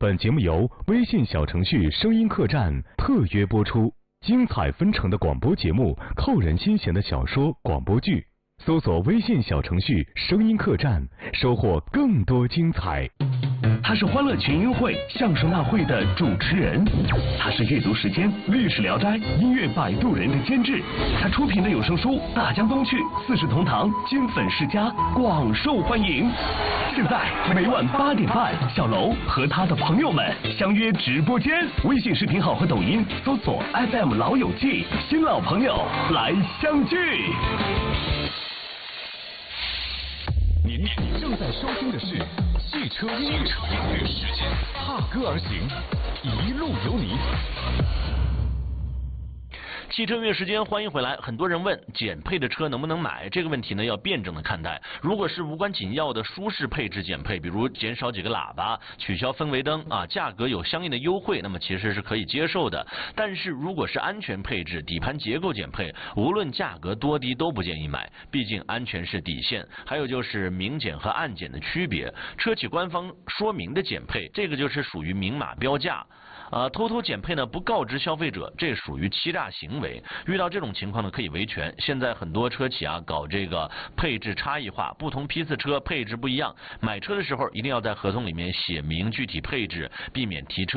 本节目由微信小程序声音客栈特约播出，精彩纷呈的广播节目，扣人心弦的小说、广播剧，搜索微信小程序声音客栈，收获更多精彩。 他是欢乐群英会相声大会的主持人，他是阅读时间历史聊斋音乐摆渡人的监制，他出品的有声书《大江东去》四世同堂金粉世家广受欢迎。现在每晚8点半，小楼和他的朋友们相约直播间，微信视频号和抖音搜索 FM 老友记，新老朋友来相聚。 您正在收听的是汽车音乐时间，踏歌而行，一路有你。 汽车音乐时间，欢迎回来。很多人问减配的车能不能买，这个问题呢要辩证的看待。如果是无关紧要的舒适配置减配，比如减少几个喇叭、取消氛围灯啊，价格有相应的优惠，那么其实是可以接受的。但是如果是安全配置、底盘结构减配，无论价格多低都不建议买，毕竟安全是底线。还有就是明减和暗减的区别，车企官方说明的减配，这个就是属于明码标价。偷偷减配呢不告知消费者，这属于欺诈行为。遇到这种情况呢可以维权。现在很多车企搞这个配置差异化，不同批次车配置不一样，买车的时候一定要在合同里面写明具体配置，避免提车